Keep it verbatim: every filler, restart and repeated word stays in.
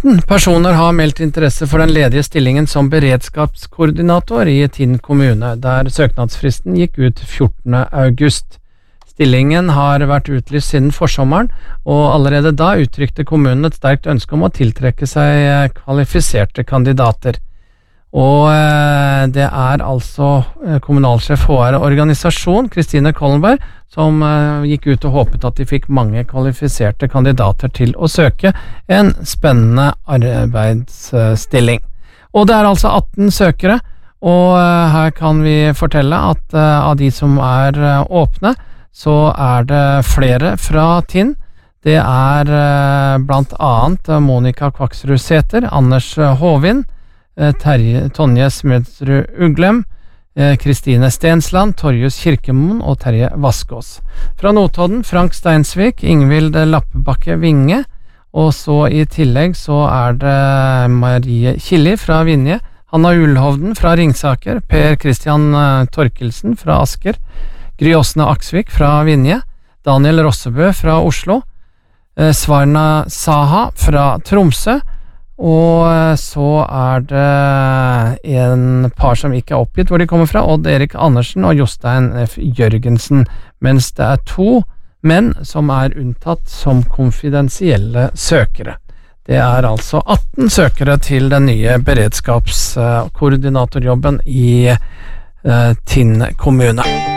atten personer har meldt interesse for den ledige stillingen som beredskapskoordinator i Tinn kommune, der søknadsfristen gikk ut fjortende august. Stillingen har vært utlyst siden forsommeren, og allerede da uttrykte kommunen et sterkt ønske om å tiltrekke seg kvalifiserte kandidater. Og eh, det er altså eh, kommunalsjef H R Organisasjon, Kristine Kollenberg, som eh, gikk ut og håpet at de fikk mange kvalifiserte kandidater til å søke en spennende arbeidsstilling. Og det er altså atten søkere, og eh, her kan vi fortelle at eh, av de som er eh, åpne, så er det flere fra Tinn. Det er eh, blant annet Monica Kvaksrud Sæther, Anders Håvind, Terje, Tonje Smedsrud Uglem, Kristine Stensland, Torjus Kirkemoen og Terje Vaskås. Fra Notodden, Frank Steinsvik, Ingvild Lappebakke Vinge, og så i tillegg så er det Marie Killi fra Vinje, Hanna Ullhovden fra Ringsaker, Per Christian Torkelsen fra Asker, Gry Åsne Aksvik fra Vinje, Daniel Rossebø fra Oslo, Svarna Saha fra Tromsø, og så er det en par som ikke er oppgitt hvor de kommer fra, Odd Erik Andersen og Jostein F. Jørgensen, mens det er to menn som er unntatt som konfidensielle søkere. Det er altså atten søkere til den nye beredskapskoordinatorjobben i uh, Tinn kommune.